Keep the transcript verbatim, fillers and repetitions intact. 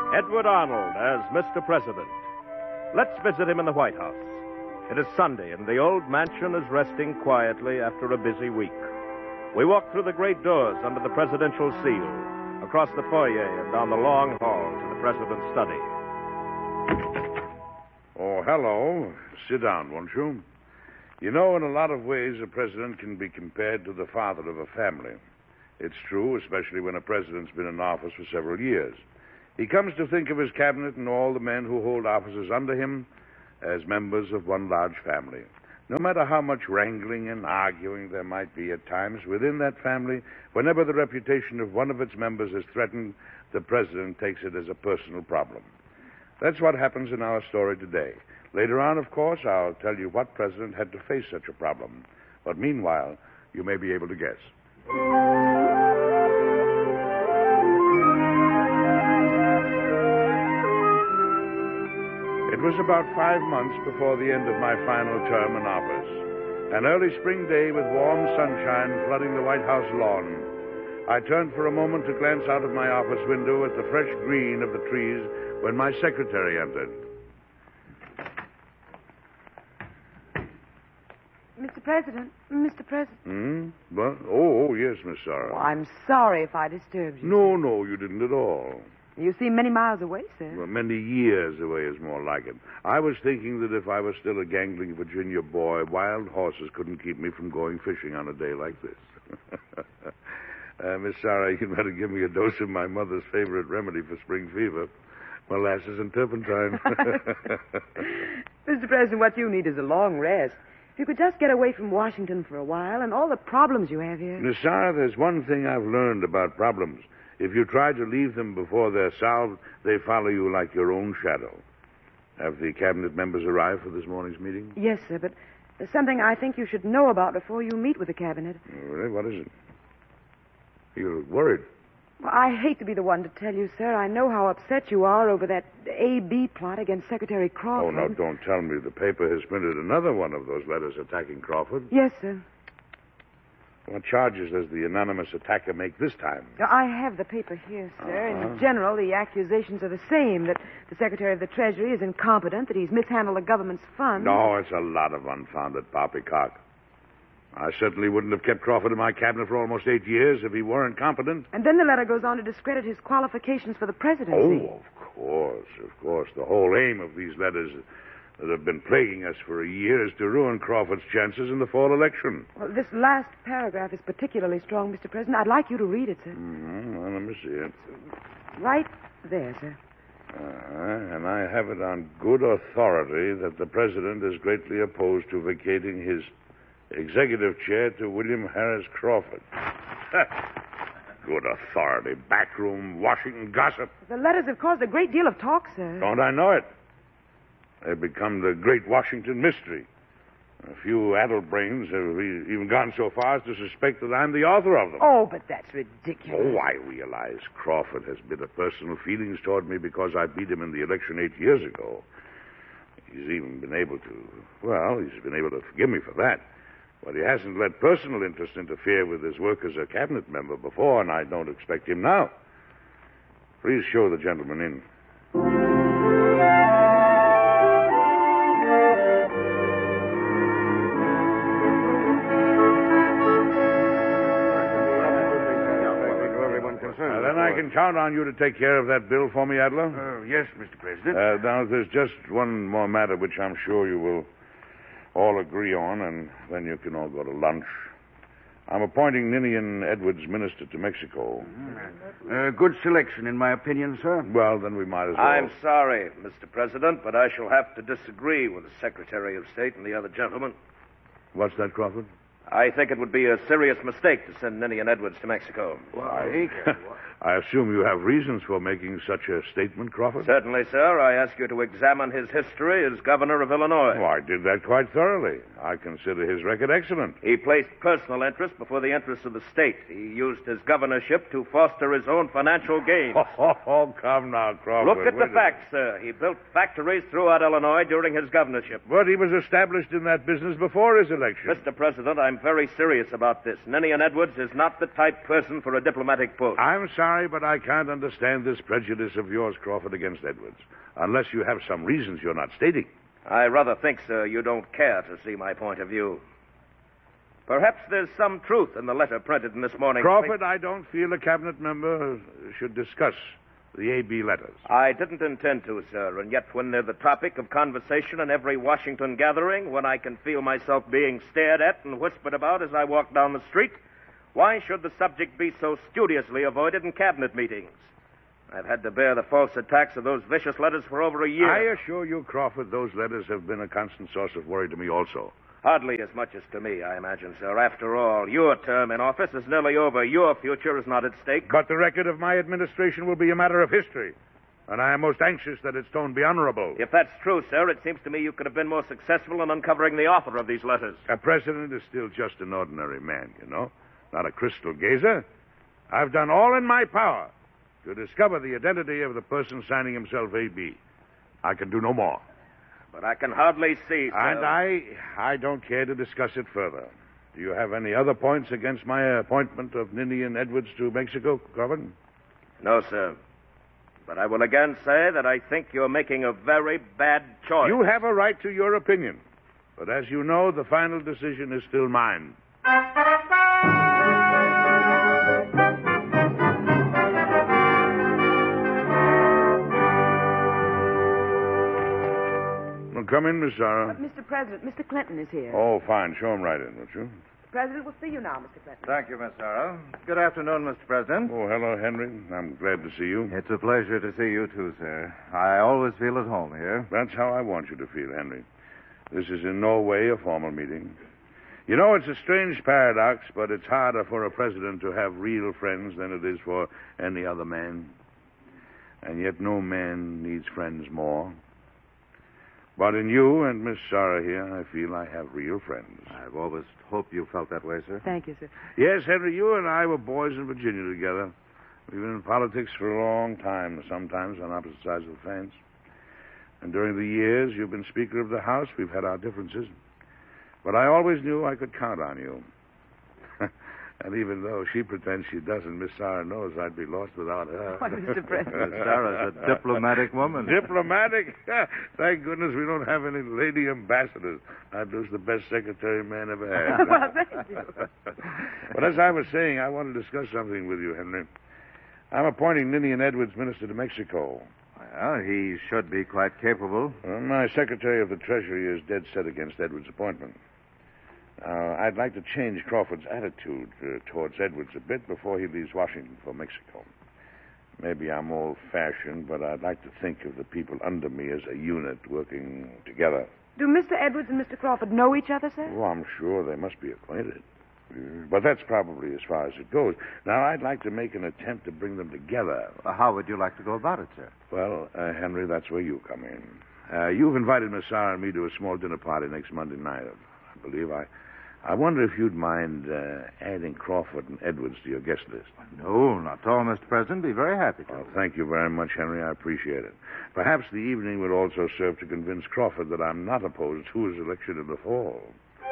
Edward Arnold as Mister President. Let's visit him in the White House. It is Sunday, and the old mansion is resting quietly after a busy week. We walk through the great doors under the presidential seal, across the foyer and down the long hall to the president's study. Oh, hello. Sit down, won't you? You know, in a lot of ways, a president can be compared to the father of a family. It's true, especially when a president's been in office for several years. He comes to think of his cabinet and all the men who hold offices under him as members of one large family. No matter how much wrangling and arguing there might be at times within that family, whenever the reputation of one of its members is threatened, the president takes it as a personal problem. That's what happens in our story today. Later on, of course, I'll tell you what president had to face such a problem. But meanwhile, you may be able to guess. It was about five months before the end of my final term in office. An early spring day with warm sunshine flooding the White House lawn. I turned for a moment to glance out of my office window at the fresh green of the trees when my secretary entered. Mister President, Mister President. Hmm? What? Oh, oh, yes, Miss Sarah. Oh, I'm sorry if I disturbed you. No, no, you didn't at all. You seem many miles away, sir. Well, many years away is more like it. I was thinking that if I was still a gangling Virginia boy, wild horses couldn't keep me from going fishing on a day like this. uh, Miss Sarah, you'd better give me a dose of my mother's favorite remedy for spring fever. Molasses and turpentine. Mister President, what you need is a long rest. If you could just get away from Washington for a while and all the problems you have here. Miss Sarah, there's one thing I've learned about problems. If you try to leave them before they're solved, they follow you like your own shadow. Have the cabinet members arrived for this morning's meeting? Yes, sir, but there's something I think you should know about before you meet with the cabinet. Oh, really? What is it? You're worried. Well, I hate to be the one to tell you, sir. I know how upset you are over that A B plot against Secretary Crawford. Oh, no, don't tell me the paper has printed another one of those letters attacking Crawford. Yes, sir. What charges does the anonymous attacker make this time? I have the paper here, sir. Uh-huh. In general, the accusations are the same, that the Secretary of the Treasury is incompetent, that he's mishandled the government's funds. No, it's a lot of unfounded poppycock. I certainly wouldn't have kept Crawford in my cabinet for almost eight years if he weren't competent. And then the letter goes on to discredit his qualifications for the presidency. Oh, of course, of course. The whole aim of these letters that have been plaguing us for a year is to ruin Crawford's chances in the fall election. Well, this last paragraph is particularly strong, Mister President. I'd like you to read it, sir. Mm-hmm. Well, let me see it. Right there, sir. Uh, and I have it on good authority that the president is greatly opposed to vacating his executive chair to William Harris Crawford. Good authority. Backroom Washington gossip. The letters have caused a great deal of talk, sir. Don't I know it? They've become the great Washington mystery. A few addled brains have even gone so far as to suspect that I'm the author of them. Oh, but that's ridiculous. Oh, I realize Crawford has bitter personal feelings toward me because I beat him in the election eight years ago. He's even been able to, well, he's been able to forgive me for that. But he hasn't let personal interest interfere with his work as a cabinet member before, and I don't expect him now. Please show the gentleman in. Uh, then I can count on you to take care of that bill for me, Adler? Uh, yes, Mister President. Uh, now, there's just one more matter which I'm sure you will all agree on, and then you can all go to lunch. I'm appointing Ninian Edwards minister to Mexico. Uh, good selection, in my opinion, sir. Well, then we might as well. I'm sorry, Mister President, but I shall have to disagree with the Secretary of State and the other gentlemen. What's that, Crawford? I think it would be a serious mistake to send Ninian Edwards to Mexico. Why? I assume you have reasons for making such a statement, Crawford? Certainly, sir. I ask you to examine his history as governor of Illinois. Oh, I did that quite thoroughly. I consider his record excellent. He placed personal interest before the interests of the state. He used his governorship to foster his own financial gains. Oh, oh, oh come now, Crawford. Look at Wait the a- facts, sir. He built factories throughout Illinois during his governorship. But he was established in that business before his election. Mister President, I'm I'm very serious about this. Ninian Edwards is not the type person for a diplomatic post. I'm sorry, but I can't understand this prejudice of yours, Crawford, against Edwards. Unless you have some reasons you're not stating. I rather think, sir, you don't care to see my point of view. Perhaps there's some truth in the letter printed in this morning's... Crawford, I don't feel a cabinet member should discuss the A B letters. I didn't intend to, sir, and yet when they're the topic of conversation in every Washington gathering, when I can feel myself being stared at and whispered about as I walk down the street, why should the subject be so studiously avoided in cabinet meetings? I've had to bear the false attacks of those vicious letters for over a year. I assure you, Crawford, those letters have been a constant source of worry to me also. Hardly as much as to me, I imagine, sir. After all, your term in office is nearly over. Your future is not at stake. But the record of my administration will be a matter of history, and I am most anxious that its tone be honorable. If that's true, sir, it seems to me you could have been more successful in uncovering the author of these letters. A president is still just an ordinary man, you know, not a crystal gazer. I've done all in my power to discover the identity of the person signing himself A B. I can do no more. But I can hardly see, sir. And I, I don't care to discuss it further. Do you have any other points against my appointment of Ninian Edwards to Mexico, Crawford? No, sir. But I will again say that I think you're making a very bad choice. You have a right to your opinion. But as you know, the final decision is still mine. Well, come in, Miss Zara. But, Mister President, Mister Clinton is here. Oh, fine. Show him right in, won't you? The President will see you now, Mister Clinton. Thank you, Miss Sarah. Good afternoon, Mister President. Oh, hello, Henry. I'm glad to see you. It's a pleasure to see you, too, sir. I always feel at home here. That's how I want you to feel, Henry. This is in no way a formal meeting. You know, it's a strange paradox, but it's harder for a president to have real friends than it is for any other man. And yet no man needs friends more. But in you and Miss Sarah here, I feel I have real friends. I've always hoped you felt that way, sir. Thank you, sir. Yes, Henry, you and I were boys in Virginia together. We've been in politics for a long time, sometimes on opposite sides of the fence. And during the years you've been Speaker of the House, we've had our differences. But I always knew I could count on you. And even though she pretends she doesn't, Miss Sarah knows I'd be lost without her. Why, Mister President. Miss Sarah's a diplomatic woman. Diplomatic? Thank goodness we don't have any lady ambassadors. I'd lose the best secretary man ever had. Well, thank you. But as I was saying, I want to discuss something with you, Henry. I'm appointing Ninian Edwards minister to Mexico. Well, he should be quite capable. Well, my Secretary of the Treasury is dead set against Edwards' appointment. Uh, I'd like to change Crawford's attitude uh, towards Edwards a bit before he leaves Washington for Mexico. Maybe I'm old-fashioned, but I'd like to think of the people under me as a unit working together. Do Mister Edwards and Mister Crawford know each other, sir? Oh, I'm sure they must be acquainted. Uh, But that's probably as far as it goes. Now, I'd like to make an attempt to bring them together. Uh, how would you like to go about it, sir? Well, uh, Henry, that's where you come in. Uh, you've invited Miss Sarah and me to a small dinner party next Monday night, I believe. I I wonder if you'd mind uh, adding Crawford and Edwards to your guest list. No, not at all, Mister President. Be very happy to. Well, thank you very much, Henry. I appreciate it. Perhaps the evening would also serve to convince Crawford that I'm not opposed to his election in the fall.